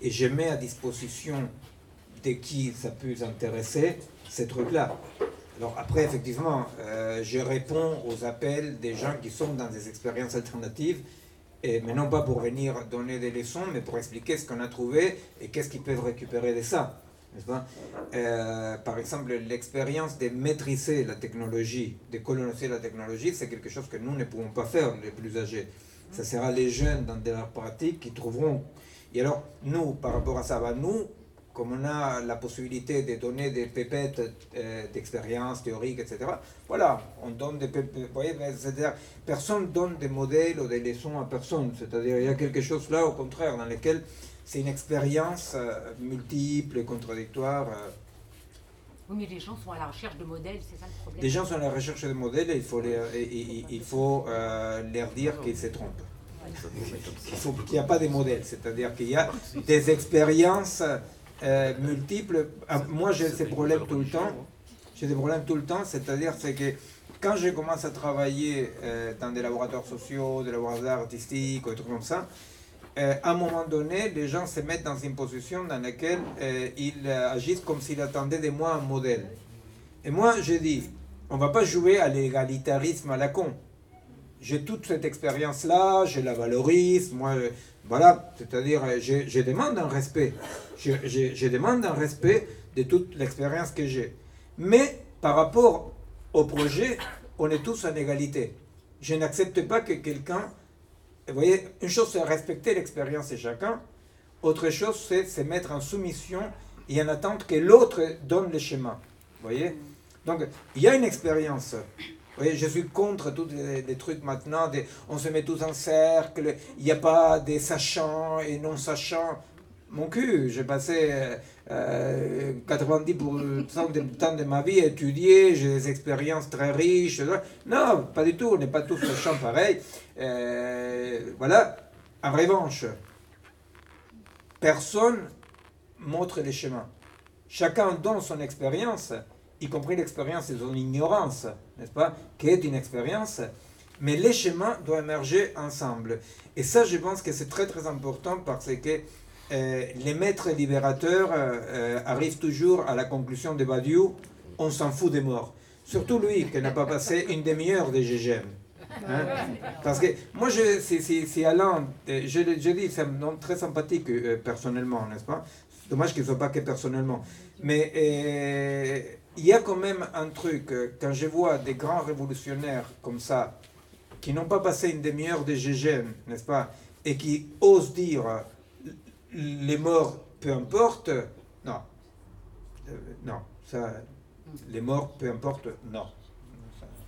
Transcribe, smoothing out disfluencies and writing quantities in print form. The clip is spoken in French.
et je mets à disposition de qui ça peut intéresser ces trucs-là. Alors après, effectivement, je réponds aux appels des gens qui sont dans des expériences alternatives, mais non pas pour venir donner des leçons, mais pour expliquer ce qu'on a trouvé et qu'est-ce qu'ils peuvent récupérer de ça. N'est-ce pas? Par exemple, l'expérience de maîtriser la technologie, de coloniser la technologie, c'est quelque chose que nous ne pouvons pas faire, les plus âgés. Ça sera les jeunes dans de la pratique qui trouveront. Et alors, nous, par rapport à ça, nous, comme on a la possibilité de donner des pépettes d'expérience théorique, etc., voilà, on donne des pépettes. Vous voyez, c'est-à-dire, personne donne des modèles ou des leçons à personne. C'est-à-dire, il y a quelque chose là, au contraire, dans lequel c'est une expérience multiple et contradictoire. Oui, mais les gens sont à la recherche de modèles, c'est ça le problème. Les gens sont à la recherche de modèles et il faut leur dire qu'ils se trompent. Qu'il n'y a pas de modèles, c'est-à-dire qu'il y a des expériences multiples. Moi, j'ai ces problèmes tout le temps. J'ai des problèmes tout le temps, c'est-à-dire que quand je commence à travailler dans des laboratoires sociaux, des laboratoires artistiques, ou des trucs comme ça, à un moment donné, les gens se mettent dans une position dans laquelle ils agissent comme s'ils attendaient de moi un modèle. Et moi, je dis, on ne va pas jouer à l'égalitarisme à la con. J'ai toute cette expérience-là, je la valorise, moi, voilà, c'est-à-dire, je demande un respect. Je demande un respect de toute l'expérience que j'ai. Mais, par rapport au projet, on est tous en égalité. Je n'accepte pas que quelqu'un... Vous voyez, une chose c'est respecter l'expérience de chacun, autre chose c'est se mettre en soumission et en attente que l'autre donne le schéma. Vous voyez? Donc, il y a une expérience. Vous voyez, je suis contre tous les trucs maintenant, on se met tous en cercle, il n'y a pas des sachants et non sachants. Mon cul, j'ai passé 90% du temps de ma vie à étudier, j'ai des expériences très riches. Non, pas du tout, on n'est pas tous sachants pareil. Voilà. En revanche, personne montre les chemins. Chacun donne son expérience, y compris l'expérience de son ignorance, n'est-ce pas, qui est une expérience, mais les chemins doivent émerger ensemble. Et ça, je pense que c'est très très important parce que les maîtres libérateurs arrivent toujours à la conclusion de Badiou, on s'en fout des morts. Surtout lui, qui n'a pas passé une demi-heure de GGM. Hein? Parce que moi, c'est Alain, je dis, c'est un homme très sympathique personnellement, n'est-ce pas? C'est dommage qu'il ne soit pas que personnellement. Mais il y a quand même un truc, quand je vois des grands révolutionnaires comme ça, qui n'ont pas passé une demi-heure de GGM, n'est-ce pas? Et qui osent dire les morts, peu importe, non. Non, ça, les morts, peu importe, non.